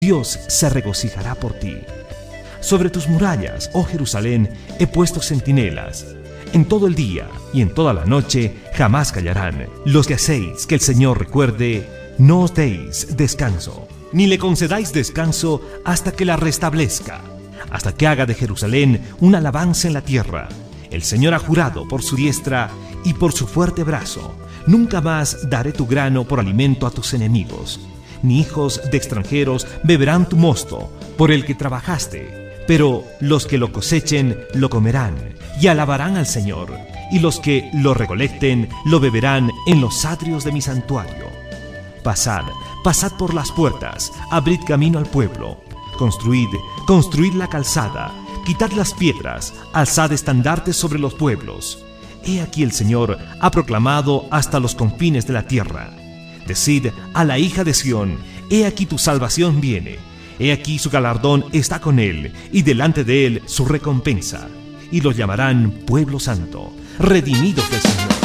Dios se regocijará por ti. Sobre tus murallas, oh Jerusalén, he puesto centinelas. En todo el día y en toda la noche jamás callarán. Los que hacéis que el Señor recuerde, no os deis descanso, ni le concedáis descanso hasta que la restablezca, hasta que haga de Jerusalén una alabanza en la tierra. El Señor ha jurado por su diestra y por su fuerte brazo: nunca más daré tu grano por alimento a tus enemigos, ni hijos de extranjeros beberán tu mosto por el que trabajaste. Pero los que lo cosechen lo comerán y alabarán al Señor, y los que lo recolecten lo beberán en los atrios de mi santuario. Pasad, pasad por las puertas, abrid camino al pueblo. Construid la calzada, quitad las piedras, alzad estandartes sobre los pueblos. He aquí el Señor ha proclamado hasta los confines de la tierra. Decid a la hija de Sión: he aquí tu salvación viene. He aquí su galardón está con él, y delante de él su recompensa. Y los llamarán pueblo santo, redimidos del Señor.